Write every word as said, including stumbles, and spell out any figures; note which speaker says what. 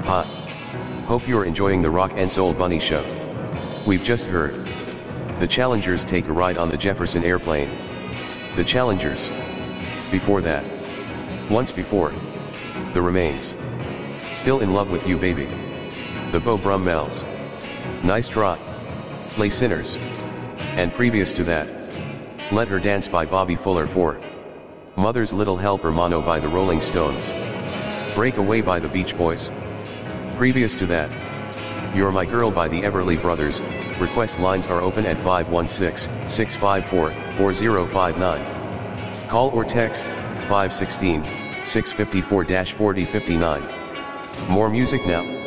Speaker 1: hot. Hope you're enjoying the Rock and Soul Bunny show. We've just heard the Challengers take a ride on the Jefferson airplane. The Challengers. Before that. Once before. The Remains. Still in Love with You Baby. The Beau Brummels. Nice Trot. Play Sinners. And previous to that. Let Her Dance by Bobby Fuller four. Mother's Little Helper Mono by the Rolling Stones. Break Away by the Beach Boys. Previous to that. You're My Girl by the Everly Brothers. Request lines are open at five one six, six five four, four zero five nine. Call or text five one six, six five four, four zero five nine. More music now.